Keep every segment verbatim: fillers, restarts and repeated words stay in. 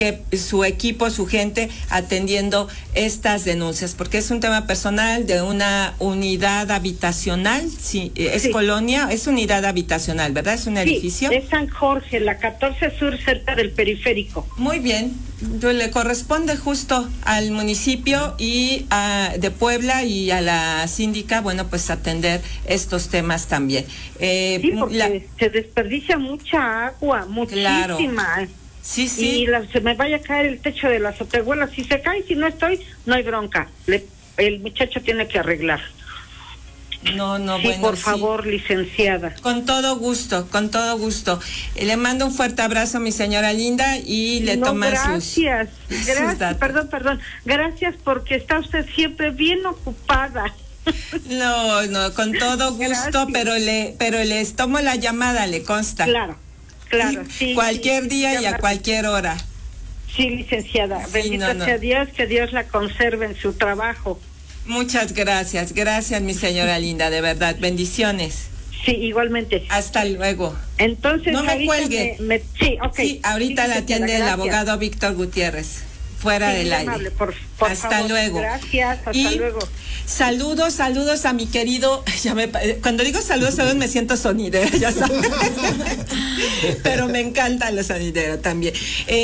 su equipo, su gente atendiendo estas denuncias, porque es un tema personal de una unidad habitacional, sí, es sí. Colonia, es unidad habitacional, ¿verdad? Es un sí, edificio. Es San Jorge, la catorce Sur, cerca del periférico. Muy bien, le corresponde justo al municipio y a, de Puebla y a la síndica, bueno, pues atender estos temas también. Eh, sí, porque la, se desperdicia mucha agua, muchísima. Claro. Sí, sí. Y la, se me vaya a caer el techo de la azotehuela. Si se cae, si no estoy, no hay bronca. Le, el muchacho tiene que arreglar. No, no, sí, bueno, por sí. favor, licenciada. Con todo gusto, con todo gusto. Le mando un fuerte abrazo, mi señora linda, y le no, toma gracias, sus... gracias, sus perdón, perdón. Gracias porque está usted siempre bien ocupada. No, no, con todo gusto, gracias. pero le pero les tomo la llamada, le consta. Claro. Claro, sí. Cualquier sí, día sí, y a cualquier hora. Sí, licenciada. Sí, Bendito no, no. sea Dios, que Dios la conserve en su trabajo. Muchas gracias, gracias mi señora linda, de verdad. Bendiciones. Sí, igualmente. Hasta luego. Entonces, no me cuelgue. Me, me, sí, ok. Sí, ahorita sí, la atiende gracias. El abogado Víctor Gutiérrez. Fuera sí, del aire. Amable, por, por hasta favor. luego. Gracias, hasta y luego. Saludos, saludos a mi querido. Ya me, cuando digo saludos, saludos me siento sonidera, ya sabes. Pero me encantan los sonideros también.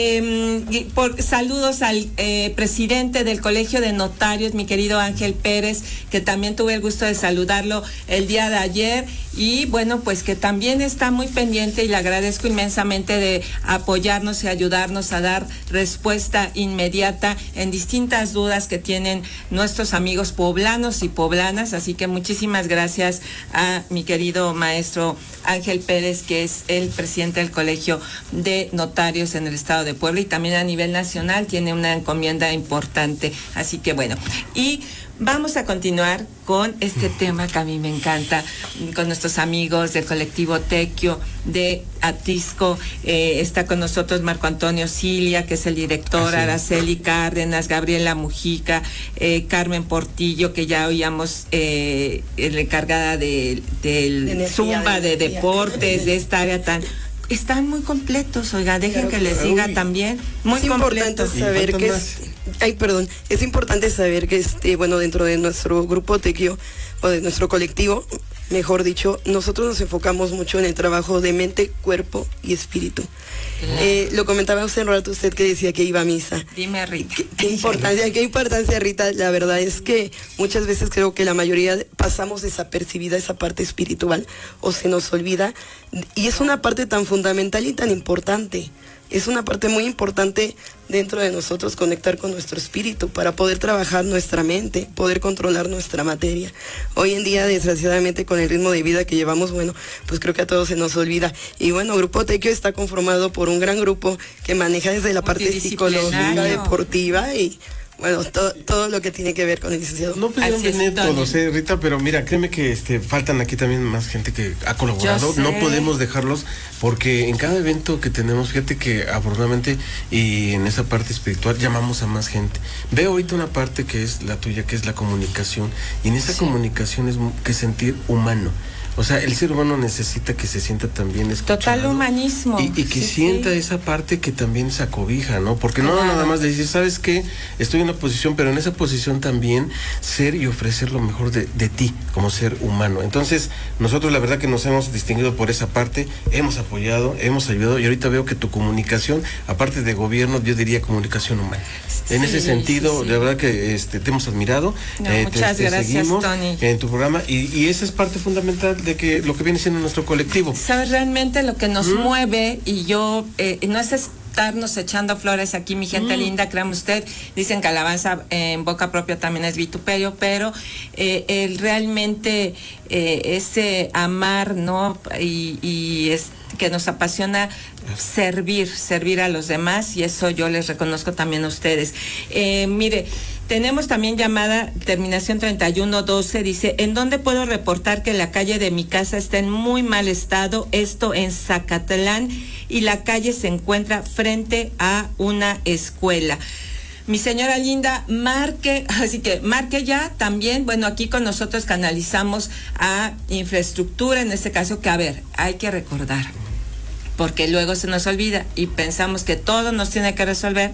Eh, por, saludos al eh, presidente del Colegio de Notarios, mi querido Ángel Pérez, que también tuve el gusto de saludarlo el día de ayer. Y bueno, pues que también está muy pendiente y le agradezco inmensamente de apoyarnos y ayudarnos a dar respuesta inmediata en distintas dudas que tienen nuestros amigos poblanos y poblanas. Así que muchísimas gracias a mi querido maestro Ángel Pérez, que es el presidente del Colegio de Notarios en el estado de Puebla y también a nivel nacional tiene una encomienda importante. Así que bueno, y vamos a continuar con este tema que a mí me encanta, con nuestros amigos del colectivo Tequio de Atisco. Eh, está con nosotros Marco Antonio Cilia, que es el director, ah, sí. Araceli Cárdenas, Gabriela Mujica, eh, Carmen Portillo, que ya oíamos, eh, la encargada de, del de Zumba, de, de deportes, de esta área tan... Están muy completos, oiga, dejen claro, que les diga uy, también, muy es completos. Importante saber que es, ay, perdón, es importante saber que este, bueno, dentro de nuestro grupo Tequio, o de nuestro colectivo, mejor dicho, nosotros nos enfocamos mucho en el trabajo de mente, cuerpo y espíritu. Claro. Eh, lo comentaba hace un rato usted que decía que iba a misa. Dime, Rita. ¿Qué, qué importancia, qué importancia, Rita? La verdad es que muchas veces creo que la mayoría pasamos desapercibida esa parte espiritual o se nos olvida. Y es una parte tan fundamental y tan importante. Es una parte muy importante dentro de nosotros conectar con nuestro espíritu para poder trabajar nuestra mente, poder controlar nuestra materia. Hoy en día, desgraciadamente, con el ritmo de vida que llevamos, bueno, pues creo que a todos se nos olvida. Y bueno, Grupo Tequio está conformado por un gran grupo que maneja desde la parte psicológica, deportiva y... Bueno, todo, todo lo que tiene que ver con el licenciado. No pudieron venir todos, eh, Rita, pero mira, créeme que este faltan aquí también más gente que ha colaborado. No podemos dejarlos porque en cada evento que tenemos, fíjate que afortunadamente y en esa parte espiritual llamamos a más gente. Veo ahorita una parte que es la tuya, que es la comunicación, y en esa sí. comunicación es que sentir humano. O sea, el ser humano necesita que se sienta también escuchado. Total humanismo. Y, y que sí, sienta sí. esa parte que también se acobija, ¿no? Porque no claro. nada más decir, ¿sabes qué? Estoy en una posición, pero en esa posición también ser y ofrecer lo mejor de, de ti como ser humano. Entonces, nosotros la verdad que nos hemos distinguido por esa parte, hemos apoyado, hemos ayudado y ahorita veo que tu comunicación, aparte de gobierno, yo diría comunicación humana. Sí, en ese sentido, sí, sí. la verdad que este, te hemos admirado. No, eh, muchas te, te gracias, seguimos Tony. En tu programa y, y esa es parte fundamental de que lo que viene siendo nuestro colectivo. ¿Sabes realmente lo que nos mm. mueve? Y yo, eh, no es estarnos echando flores aquí, mi gente mm. linda, créame usted, dicen que alabanza en boca propia también es vituperio, pero eh, el realmente eh, ese amar, ¿no? Y, y es que nos apasiona servir, servir a los demás y eso yo les reconozco también a ustedes. Eh, mire, tenemos también llamada terminación treinta y uno doce, dice, ¿en dónde puedo reportar que la calle de mi casa está en muy mal estado? Esto en Zacatlán y la calle se encuentra frente a una escuela. Mi señora linda, marque, así que marque ya también, bueno, aquí con nosotros canalizamos a infraestructura, en este caso que, a ver, hay que recordar, porque luego se nos olvida y pensamos que todo nos tiene que resolver